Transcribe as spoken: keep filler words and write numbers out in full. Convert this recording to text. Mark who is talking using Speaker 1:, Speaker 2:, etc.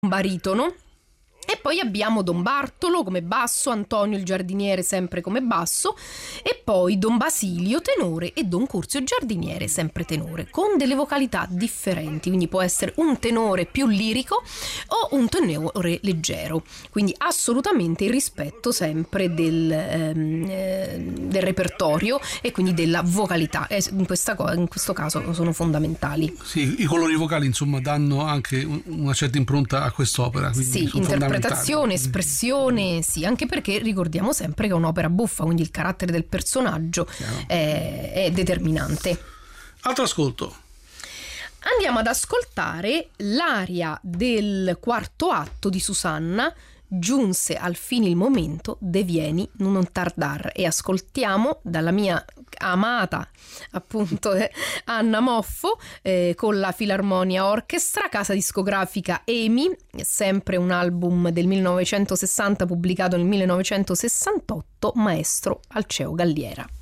Speaker 1: baritono. E poi abbiamo Don Bartolo come basso, Antonio il giardiniere sempre come basso, e poi Don Basilio tenore e Don Curzio giardiniere sempre tenore, con delle vocalità differenti, quindi può essere un tenore più lirico o un tenore leggero, quindi assolutamente il rispetto sempre del, ehm, eh, del repertorio e quindi della vocalità, e in, questa co- in questo caso sono fondamentali.
Speaker 2: Sì, i colori vocali insomma danno anche una certa impronta a quest'opera.
Speaker 1: Sì, interpretazione, espressione, sì, anche perché ricordiamo sempre che è un'opera buffa, quindi il carattere del personaggio è, è determinante.
Speaker 2: Altro ascolto.
Speaker 1: Andiamo ad ascoltare l'aria del quarto atto di Susanna, Giunse al fine il momento, devieni non tardar, e ascoltiamo dalla mia amata appunto eh, Anna Moffo eh, con la Filarmonia Orchestra, casa discografica EMI, sempre un album del millenovecentosessanta pubblicato nel millenovecentosessantotto, Maestro Alceo Galliera.